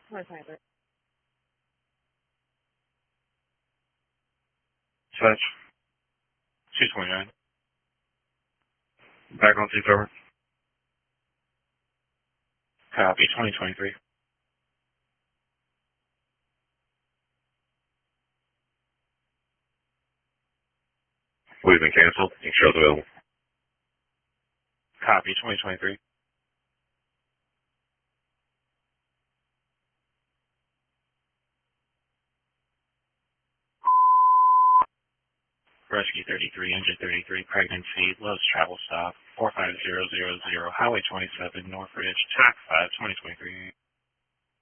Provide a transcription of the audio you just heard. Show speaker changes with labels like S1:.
S1: Such 229. Back on 2 over. Copy 2023. We've been canceled. You show the bill. Copy 2023. Rescue 33, Engine 33, pregnancy, Lowe's travel stop, 45000, Highway 27, Northridge, TAC 5, 2023.